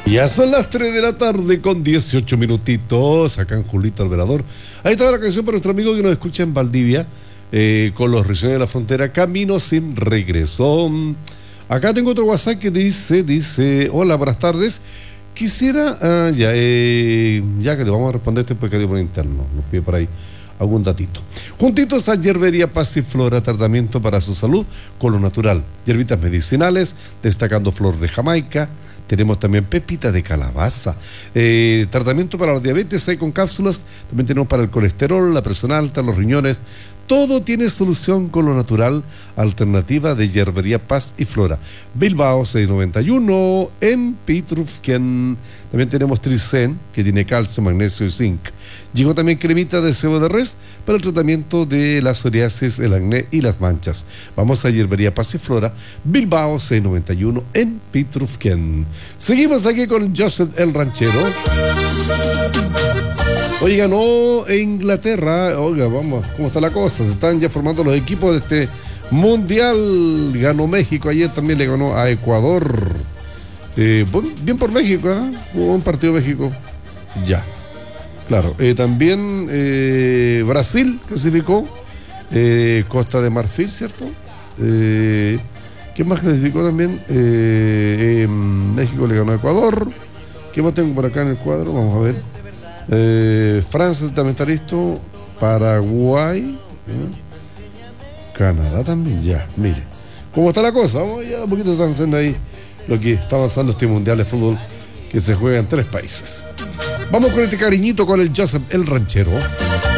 Ya son las 3 de la tarde con 18 minutitos, acá en Julito Alverador. Ahí está la canción para nuestro amigo que nos escucha en Valdivia, con los Risueños de la Frontera, Camino sin Regreso. Acá tengo otro WhatsApp que dice, hola, buenas tardes. Quisiera, ya que te vamos a responder este pecado por interno, nos pide por ahí algún datito. Juntitos a Hierbería Paz y Flora, tratamiento para su salud con lo natural. Hierbitas medicinales, destacando flor de Jamaica. Tenemos también pepita de calabaza. Tratamiento para la diabetes, hay con cápsulas. También tenemos para el colesterol, la presión alta, los riñones. Todo tiene solución con lo natural. Alternativa de Hierbería Paz y Flora. Bilbao 691 en Pitrufquén. También tenemos Tricen, que tiene calcio, magnesio y zinc. Llegó también cremita de cebo de res para el tratamiento de la psoriasis, el acné y las manchas. Vamos a Hierbería Paz y Flora, Bilbao 691 en Pitrufquén. Seguimos aquí con Joseph el Ranchero. Hoy ganó Inglaterra. Oiga, vamos, ¿cómo está la cosa? Se están ya formando los equipos de este mundial. Ganó México, ayer también le ganó a Ecuador. Bien por México, ¿eh? Hubo un partido México. Ya, claro. También Brasil clasificó. Costa de Marfil, ¿cierto? ¿Quién más clasificó también? México le ganó a Ecuador. ¿Qué más tengo por acá en el cuadro? Vamos a ver. Francia también está listo. Paraguay. Canadá también, ya, mire. ¿Cómo está la cosa? Vamos ya un poquito están haciendo ahí lo que está avanzando este mundial de fútbol que se juega en 3 países. Vamos con este cariñito con el Joseph el Ranchero.